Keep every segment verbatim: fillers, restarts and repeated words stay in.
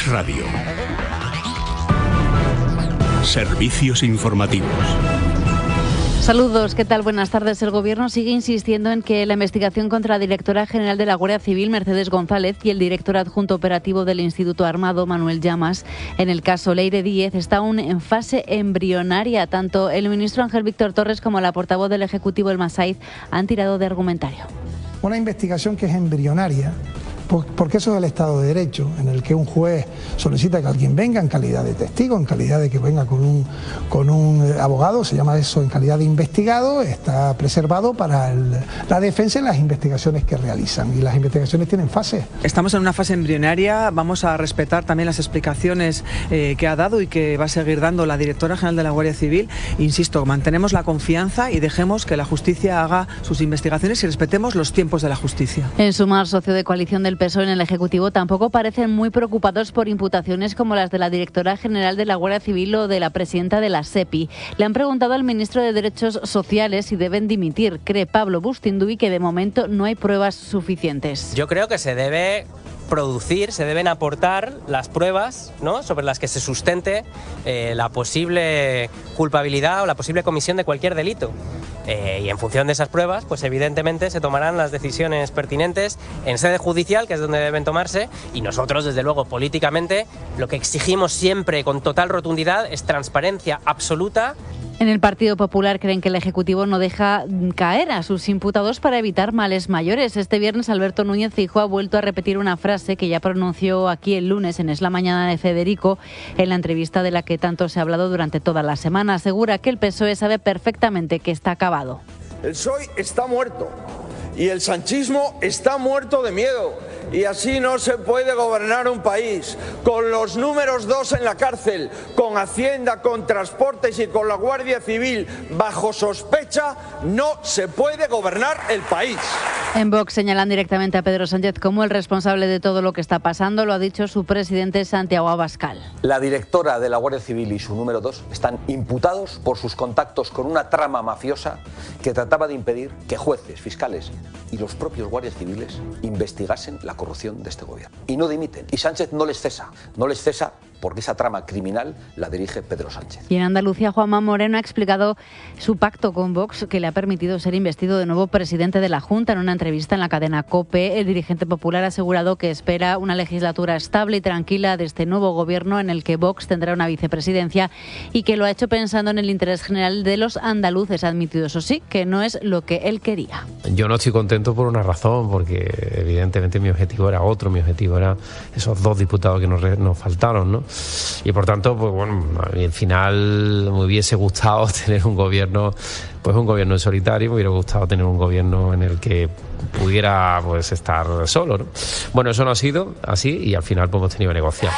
Es Radio. Servicios informativos. Saludos, ¿qué tal? Buenas tardes. El Gobierno sigue insistiendo en que la investigación contra la directora general de la Guardia Civil, Mercedes González, y el director adjunto operativo del Instituto Armado, Manuel Llamas, en el caso Leire Díez, está aún en fase embrionaria. Tanto el ministro Ángel Víctor Torres como la portavoz del Ejecutivo, Elma Saiz, han tirado de argumentario. Una investigación que es embrionaria, porque eso es el Estado de Derecho, en el que un juez solicita que alguien venga en calidad de testigo, en calidad de que venga con un, con un abogado, se llama eso en calidad de investigado, está preservado para el, la defensa y las investigaciones que realizan, y las investigaciones tienen fases. Estamos en una fase embrionaria, vamos a respetar también las explicaciones eh, que ha dado y que va a seguir dando la directora general de la Guardia Civil. Insisto, mantenemos la confianza y dejemos que la justicia haga sus investigaciones y respetemos los tiempos de la justicia. En Sumar, socio de coalición del P S O E en el Ejecutivo, tampoco parecen muy preocupados por imputaciones como las de la directora general de la Guardia Civil o de la presidenta de la SEPI. Le han preguntado al ministro de Derechos Sociales si deben dimitir. Cree Pablo Bustinduy que de momento no hay pruebas suficientes. Yo creo que se debe producir, se deben aportar las pruebas, ¿no?, sobre las que se sustente eh, la posible culpabilidad o la posible comisión de cualquier delito. Eh, y en función de esas pruebas, pues evidentemente se tomarán las decisiones pertinentes en sede judicial, que es donde deben tomarse, y nosotros, desde luego, políticamente, lo que exigimos siempre con total rotundidad es transparencia absoluta. En el Partido Popular creen que el Ejecutivo no deja caer a sus imputados para evitar males mayores. Este viernes Alberto Núñez Feijóo ha vuelto a repetir una frase que ya pronunció aquí el lunes en Es la Mañana de Federico, en la entrevista de la que tanto se ha hablado durante toda la semana. Asegura que el P S O E sabe perfectamente que está acabado. El P S O E está muerto y el sanchismo está muerto de miedo. Y así no se puede gobernar un país, con los números dos en la cárcel, con Hacienda, con Transportes y con la Guardia Civil bajo sospecha, no se puede gobernar el país. En Vox señalan directamente a Pedro Sánchez como el responsable de todo lo que está pasando, lo ha dicho su presidente Santiago Abascal. La directora de la Guardia Civil y su número dos están imputados por sus contactos con una trama mafiosa que trataba de impedir que jueces, fiscales y los propios guardias civiles investigasen la corrupción de este gobierno. Y no dimiten. Y Sánchez no les cesa. No les cesa porque esa trama criminal la dirige Pedro Sánchez. Y en Andalucía, Juanma Moreno ha explicado su pacto con Vox, que le ha permitido ser investido de nuevo presidente de la Junta. En una entrevista en la cadena COPE, el dirigente popular ha asegurado que espera una legislatura estable y tranquila de este nuevo gobierno en el que Vox tendrá una vicepresidencia y que lo ha hecho pensando en el interés general de los andaluces. Ha admitido, eso sí, que no es lo que él quería. Yo no estoy contento por una razón, porque evidentemente mi objetivo era otro, mi objetivo era esos dos diputados que nos, nos faltaron, ¿no? Y por tanto, pues bueno, al final me hubiese gustado tener un gobierno, pues un gobierno en solitario, me hubiera gustado tener un gobierno en el que pudiera pues estar solo, ¿no? Bueno, eso no ha sido así y al final pues hemos tenido que negociar.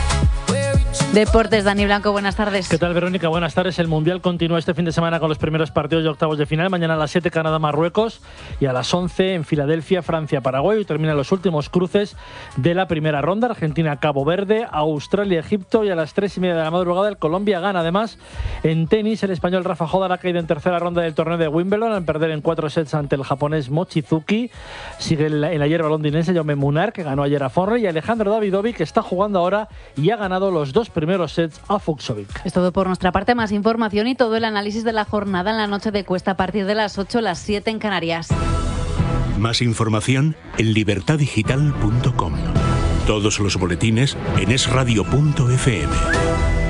Deportes, Dani Blanco, buenas tardes. ¿Qué tal, Verónica? Buenas tardes. El Mundial continúa este fin de semana con los primeros partidos de octavos de final. Mañana a las siete, Canadá-Marruecos, y a las once en Filadelfia, Francia-Paraguay. Y terminan los últimos cruces de la primera ronda. Argentina-Cabo Verde, Australia-Egipto, y a las tres y media de la madrugada el Colombia-Ghana. Además, en tenis, el español Rafa Jodar ha caído en tercera ronda del torneo de Wimbledon al perder en cuatro sets ante el japonés Mochizuki. Sigue en la, en la hierba londinense Jaume Munar, que ganó ayer a Forney, y Alejandro Davidovic, que está jugando ahora y ha ganado los dos primeros primeros sets a Fucsovic. Es todo por nuestra parte. Más información y todo el análisis de la jornada en la noche de Cuesta a partir de las ocho, las siete en Canarias. Más información en libertad digital punto com. Todos los boletines en es radio punto efe eme.